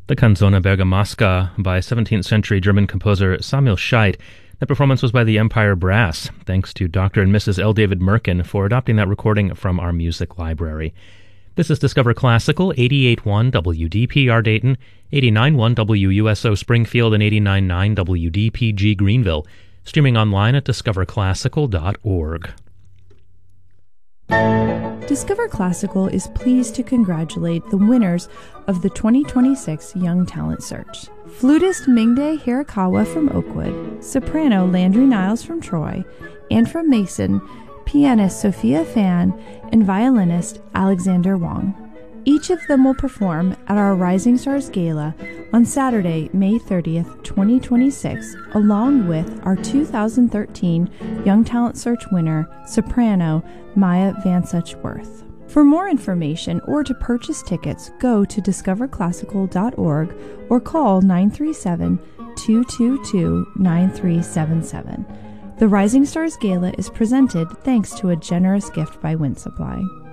The Canzone Bergamasca by 17th century German composer Samuel Scheidt. That performance was by the Empire Brass. Thanks to Dr. and Mrs. L. David Merkin for adopting that recording from our music library. This is Discover Classical, 88.1 WDPR Dayton, 89.1 WUSO Springfield, and 89.9 WDPG Greenville. Streaming online at discoverclassical.org. Discover Classical is pleased to congratulate the winners of the 2026 Young Talent Search. Flutist Mingde Hirakawa from Oakwood, soprano Landry Niles from Troy, and from Mason, pianist Sophia Fan, and violinist Alexander Wong. Each of them will perform at our Rising Stars Gala on Saturday, May 30th, 2026, along with our 2013 Young Talent Search winner, soprano Maya Vansuch-Worth. For more information or to purchase tickets, go to discoverclassical.org or call 937-222-9377. The Rising Stars Gala is presented thanks to a generous gift by Wind Supply.